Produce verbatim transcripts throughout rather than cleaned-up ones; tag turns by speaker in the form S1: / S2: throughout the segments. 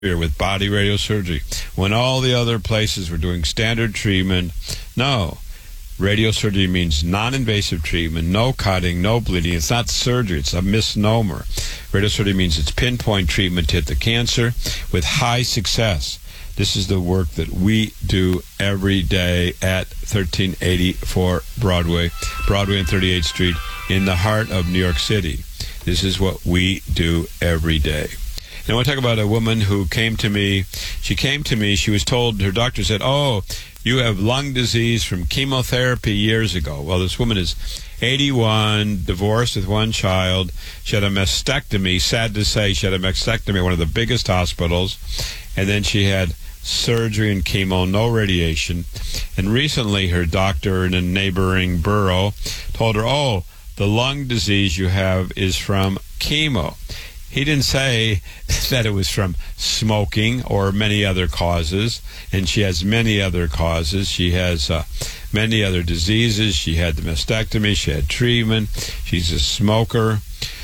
S1: with body radiosurgery. When all the other places were doing standard treatment, no. Radiosurgery means non-invasive treatment, no cutting, no bleeding. It's not surgery. It's a misnomer. Radiosurgery means it's pinpoint treatment to hit the cancer with high success. This is the work that we do every day at thirteen eighty-four Broadway, Broadway and thirty-eighth Street in the heart of New York City. This is what we do every day. And I want to talk about a woman who came to me. She came to me. She was told, her doctor said, oh, you have lung disease from chemotherapy years ago. Well, this woman is eighty-one, divorced with one child. She had a mastectomy. Sad to say, she had a mastectomy at one of the biggest hospitals. And then she had surgery and chemo, no radiation. And recently her doctor in a neighboring borough told her, oh, the lung disease you have is from chemo. He didn't say that it was from smoking or many other causes, and she has many other causes. She has uh, many other diseases. She had the mastectomy. She had treatment. She's a smoker.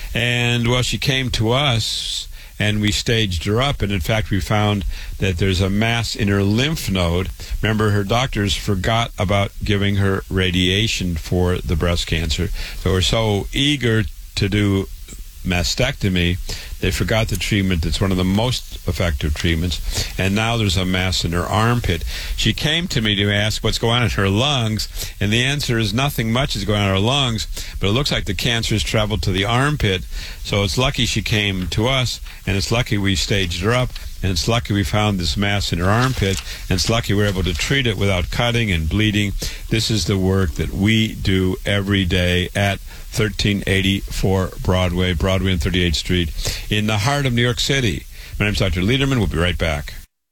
S1: And, well, she came to us, and we staged her up, and, in fact, we found that there's a mass in her lymph node. Remember, her doctors forgot about giving her radiation for the breast cancer. So we're so eager to do mastectomy, they forgot the treatment that's one of the most effective treatments, and now there's a mass in her armpit. She came to me to ask what's going on in her lungs, and the answer is nothing much is going on in her lungs, but it looks like the cancer has traveled to the armpit, so it's lucky she came to us, and it's lucky we staged her up, and it's lucky we found this mass in her armpit, and it's lucky we were able to treat it without cutting and bleeding. This is the work that we do every day at thirteen eighty-four Broadway, Broadway and thirty-eighth Street, in the heart of New York City. My name's Doctor Lederman. We'll be right back.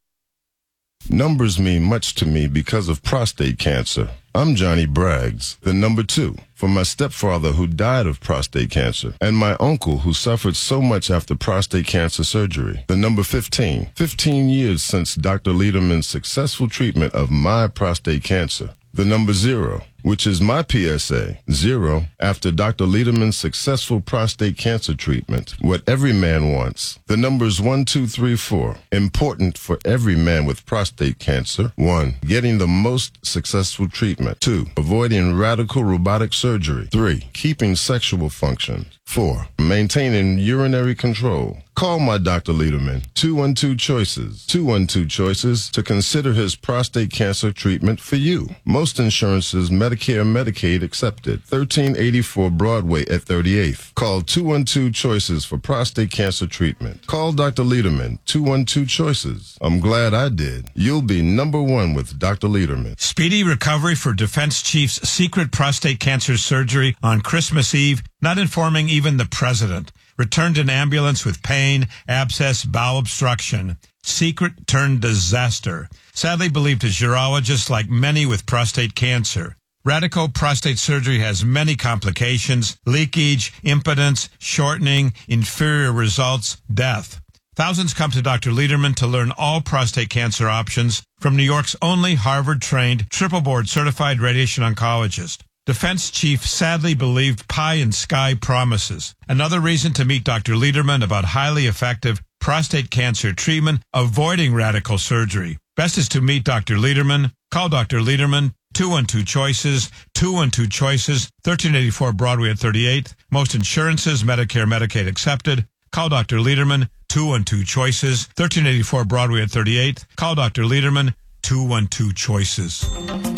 S2: Numbers mean much to me because of prostate cancer. I'm Johnny Braggs, the number two, for my stepfather who died of prostate cancer, and my uncle who suffered so much after prostate cancer surgery. The number fifteen, fifteen years since Doctor Lederman's successful treatment of my prostate cancer. The number zero, which is my P S A, zero, after Doctor Lederman's successful prostate cancer treatment. What every man wants. The numbers one, two, three, four. Important for every man with prostate cancer. One, getting the most successful treatment. Two, avoiding radical robotic surgery. Three, keeping sexual function. Four, maintaining urinary control. Call my Doctor Lederman, two one two Choices, two one two Choices, to consider his prostate cancer treatment for you. Most insurances, Medicare and Medicaid accepted. thirteen eighty-four Broadway at thirty-eighth. Call two one two Choices for prostate cancer treatment. Call Doctor Lederman, two one two Choices. I'm glad I did. You'll be number one with Doctor Lederman.
S3: Speedy recovery for Defense Chief's secret prostate cancer surgery on Christmas Eve, not informing even the president. Returned in ambulance with pain, abscess, bowel obstruction. Secret turned disaster. Sadly believed as urologist, like many with prostate cancer. Radical prostate surgery has many complications: leakage, impotence, shortening, inferior results, death. Thousands come to Doctor Lederman to learn all prostate cancer options from New York's only Harvard-trained, triple-board certified radiation oncologist. Defense chief sadly believed pie in sky promises. Another reason to meet Doctor Lederman about highly effective prostate cancer treatment, avoiding radical surgery. Best is to meet Doctor Lederman. Call Doctor Lederman, two one two Choices, two one two Choices, thirteen eighty-four Broadway at thirty-eighth. Most insurances, Medicare, Medicaid accepted. Call Doctor Lederman, two one two Choices, thirteen eighty-four Broadway at thirty-eighth. Call Doctor Lederman, two one two Choices.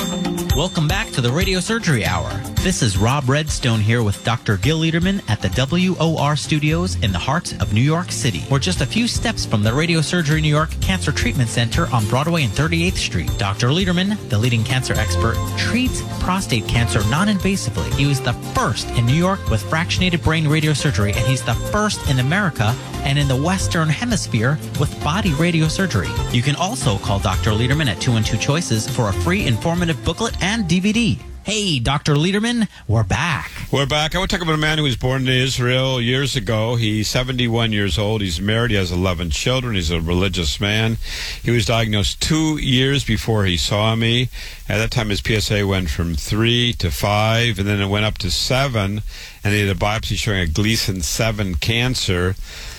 S4: Welcome back to the Radio Surgery Hour. This is Rob Redstone here with Doctor Gil Lederman at the W O R studios in the heart of New York City. We're just a few steps from the Radio Surgery New York Cancer Treatment Center on Broadway and thirty-eighth Street. Doctor Lederman, the leading cancer expert, treats prostate cancer non-invasively. He was the first in New York with fractionated brain radiosurgery, and he's the first in America and in the Western Hemisphere with body radiosurgery. You can also call Doctor Lederman at two one two Choices for a free informative booklet and D V D. Hey, Doctor Lederman, we're back.
S1: We're back. I want to talk about a man who was born in Israel years ago. He's seventy-one years old. He's married. He has eleven children. He's a religious man. He was diagnosed two years before he saw me. At that time, his P S A went from three to five, and then it went up to seven, and he had a biopsy showing a Gleason seven cancer.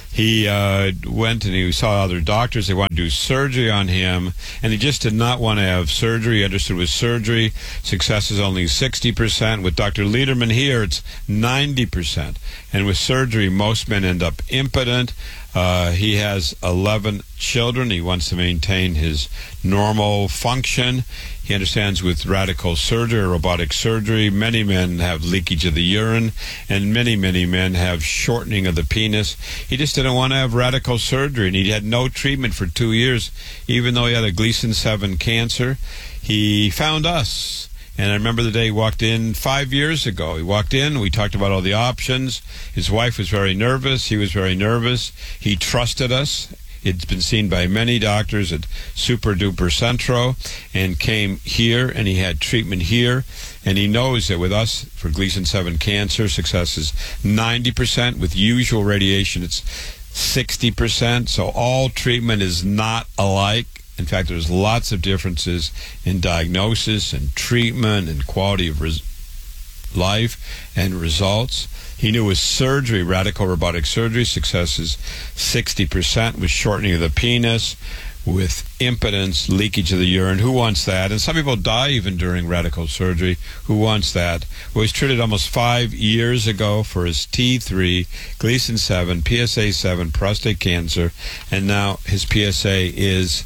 S1: He uh, went and he saw other doctors. They wanted to do surgery on him, and he just did not want to have surgery. He understood with surgery, success is only sixty percent. With Doctor Lederman here, it's ninety percent. And with surgery, most men end up impotent. Uh, he has eleven children. He wants to maintain his normal function. He understands with radical surgery, robotic surgery, many men have leakage of the urine, and many, many men have shortening of the penis. He just didn't want to have radical surgery, and he had no treatment for two years, even though he had a Gleason seven cancer. He found us. And I remember the day he walked in five years ago. He walked in, we talked about all the options. His wife was very nervous. He was very nervous. He trusted us. It's been seen by many doctors at Super Duper Centro and came here, and he had treatment here. And he knows that with us for Gleason seven cancer, success is ninety percent. With usual radiation, it's sixty percent. So all treatment is not alike. In fact, there's lots of differences in diagnosis and treatment and quality of res- life and results. He knew with surgery, radical robotic surgery, success is sixty percent with shortening of the penis, with impotence, leakage of the urine. Who wants that? And some people die even during radical surgery. Who wants that? Well, he's treated almost five years ago for his T three, Gleason seven, P S A seven, prostate cancer, and now his P S A is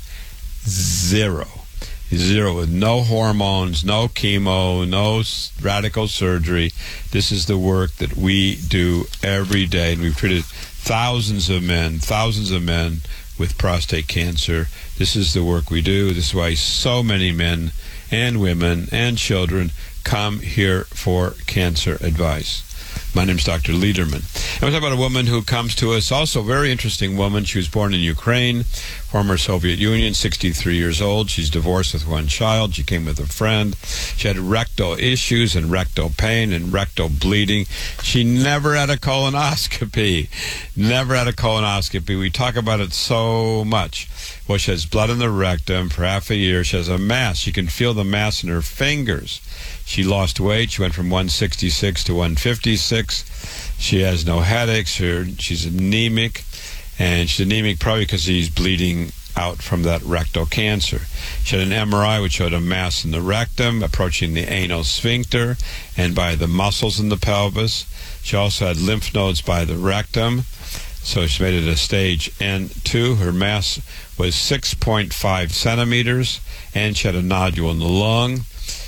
S1: zero. Zero, with no hormones, no chemo, no radical surgery. This is the work that we do every day, and we've treated thousands of men, thousands of men with prostate cancer. This is the work we do. This is why so many men and women and children come here for cancer advice. My name's Doctor Lederman. And we're talking about a woman who comes to us, also a very interesting woman. She was born in Ukraine, former Soviet Union, sixty-three years old. She's divorced with one child. She came with a friend. She had rectal issues and rectal pain and rectal bleeding. She never had a colonoscopy. Never had a colonoscopy. We talk about it so much. Well, she has blood in the rectum for half a year. She has a mass. She can feel the mass in her fingers. She lost weight. She went from one sixty-six to one fifty-six. She has no headaches. Her, she's anemic. And she's anemic probably because she's bleeding out from that rectal cancer. She had an M R I which showed a mass in the rectum approaching the anal sphincter and by the muscles in the pelvis. She also had lymph nodes by the rectum. So she made it a stage N two. Her mass was six point five centimeters, and she had a nodule in the lung.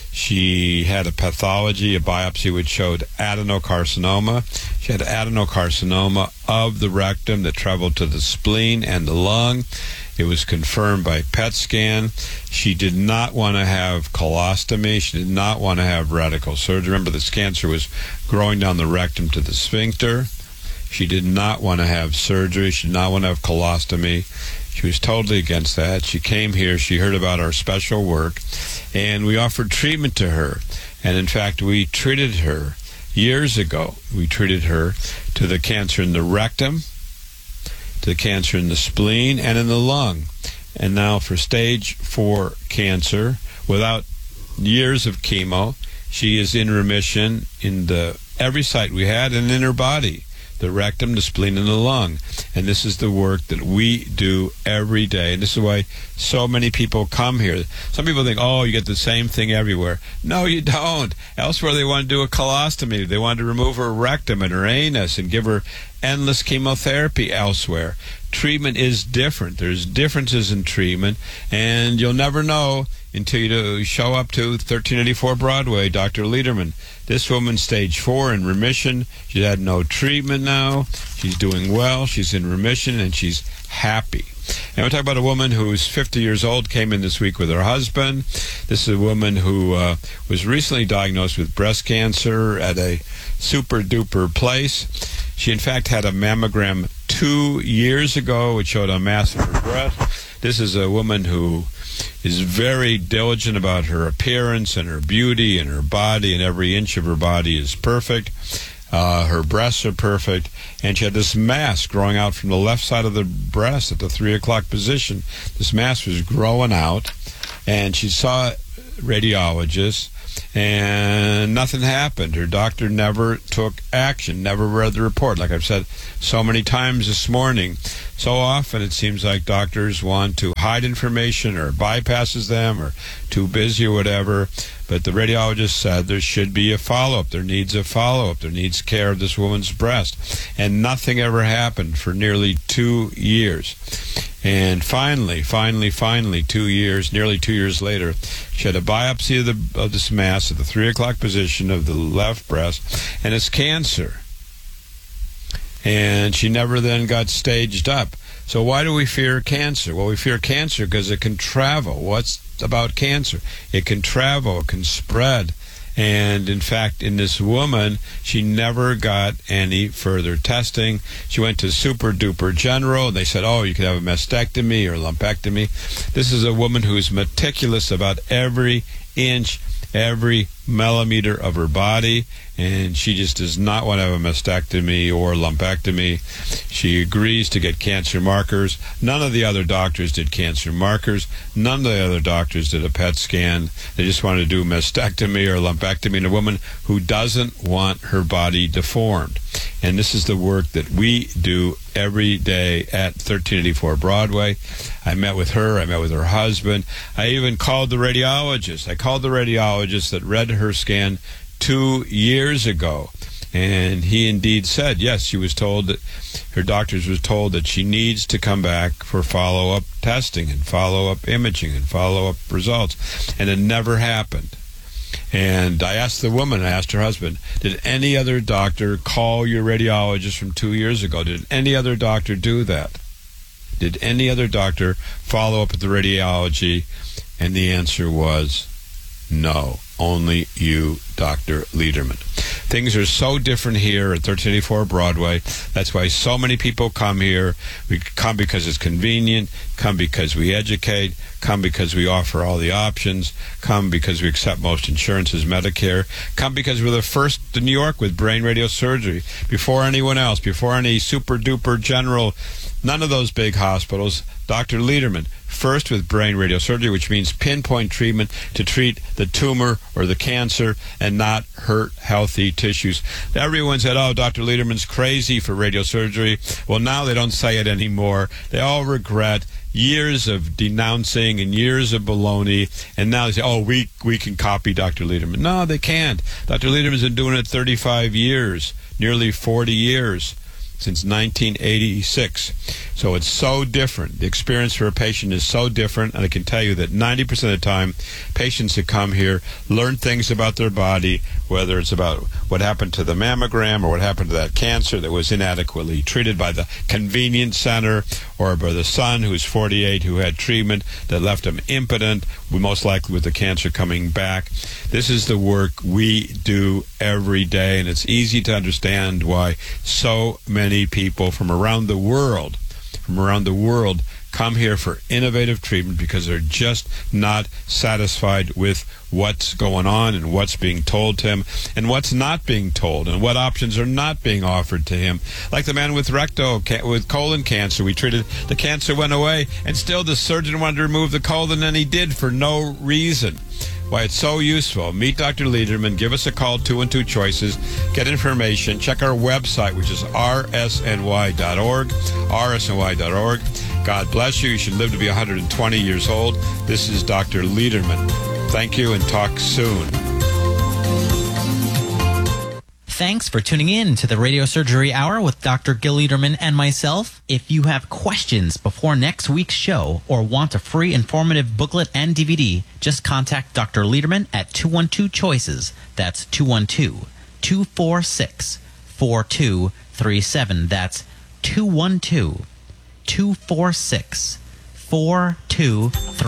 S1: She had a pathology, a biopsy, which showed adenocarcinoma. She had adenocarcinoma of the rectum that traveled to the spleen and the lung. It was confirmed by P E T scan. She did not want to have colostomy. She did not want to have radical surgery. Remember, this cancer was growing down the rectum to the sphincter. She did not want to have surgery. She did not want to have colostomy. She was totally against that. She came here. She heard about our special work, and we offered treatment to her. And, in fact, we treated her years ago. We treated her to the cancer in the rectum, to the cancer in the spleen, and in the lung. And now for stage four cancer, without years of chemo, she is in remission in the every site we had and in her body. The rectum, the spleen, and the lung. And this is the work that we do every day. And this is why so many people come here. Some people think, oh, you get the same thing everywhere. No, you don't. Elsewhere, they want to do a colostomy. They want to remove her rectum and her anus and give her endless chemotherapy elsewhere. Treatment is different. There's differences in treatment, and you'll never know until you show up to thirteen eighty-four Broadway, Doctor Lederman. This woman, stage four, in remission. She's had no treatment now. She's doing well. She's in remission, and she's happy. And we're talking about a woman who's fifty years old, came in this week with her husband. This is a woman who uh, was recently diagnosed with breast cancer at a super-duper place. She, in fact, had a mammogram two years ago, which showed a mass in her breast. This is a woman who is very diligent about her appearance and her beauty and her body, and every inch of her body is perfect. Uh, her breasts are perfect, and she had this mass growing out from the left side of the breast at the three o'clock position. This mass was growing out, and she saw a radiologist, and nothing happened. Her doctor never took action, never read the report. Like I've said so many times this morning, so often it seems like doctors want to hide information or bypasses them or too busy or whatever. But the radiologist said there should be a follow-up. There needs a follow-up. There needs care of this woman's breast. And nothing ever happened for nearly two years. And finally, finally, finally, two years, nearly two years later, she had a biopsy of, the, of this mass at the three o'clock position of the left breast, and it's cancer. And she never then got staged up. So why do we fear cancer? Well, we fear cancer because it can travel. What's about cancer? It can travel, it can spread. And in fact, in this woman, she never got any further testing. She went to Super Duper General. They said, oh, you could have a mastectomy or lumpectomy. This is a woman who's meticulous about every inch, every millimeter of her body, and she just does not want to have a mastectomy or lumpectomy. She agrees to get cancer markers. None of the other doctors did cancer markers. None of the other doctors did a P E T scan. They just wanted to do a mastectomy or lumpectomy in a woman who doesn't want her body deformed. And this is the work that we do every day at thirteen eighty-four Broadway. I met with her. I met with her husband. I even called the radiologist. I called the radiologist that read her scan two years ago. And he indeed said, yes, she was told that her doctors was told that she needs to come back for follow-up testing and follow-up imaging and follow-up results. And it never happened. And I asked the woman, I asked her husband, did any other doctor call your radiologist from two years ago? Did any other doctor do that? Did any other doctor follow up at the radiology? And the answer was no. Only you, Doctor Lederman. Things are so different here at thirteen eighty-four Broadway. That's why so many people come here. We come because it's convenient, come because we educate, come because we offer all the options, come because we accept most insurances, Medicare, come because we're the first in New York with brain radiosurgery. Before anyone else, before any super-duper general, none of those big hospitals, Doctor Lederman, first with brain radiosurgery, which means pinpoint treatment to treat the tumor or the cancer and not hurt healthy tissues. Everyone said, oh, Doctor Lederman's crazy for radiosurgery. Well, now they don't say it anymore. They all regret years of denouncing and years of baloney, and now they say, oh, we, we can copy Doctor Lederman. No, they can't. Doctor Lederman's been doing it thirty-five years, nearly forty years. Since nineteen eighty-six. So it's so different. The experience for a patient is so different, and I can tell you that ninety percent of the time, patients who come here learn things about their body, whether it's about what happened to the mammogram or what happened to that cancer that was inadequately treated by the convenience center, or by the son who's forty-eight who had treatment that left him impotent, most likely with the cancer coming back. This is the work we do every day, and it's easy to understand why so many people from around the world, from around the world, come here for innovative treatment because they're just not satisfied with what's going on and what's being told to him and what's not being told and what options are not being offered to him. Like the man with rectal, with colon cancer, we treated, the cancer went away, and still the surgeon wanted to remove the colon, and he did for no reason. Why it's so useful. Meet Doctor Lederman. Give us a call, two and two choices. Get information. Check our website, which is r s n y dot org, r s n y dot org. God bless you. You should live to be one hundred twenty years old. This is Doctor Lederman. Thank you, and talk soon.
S4: Thanks for tuning in to the Radio Surgery Hour with Doctor Gil Lederman and myself. If you have questions before next week's show or want a free informative booklet and D V D, just contact Doctor Lederman at two one two choices. That's two one two, two four six, four two three seven. That's two one two, two four six, four two three seven.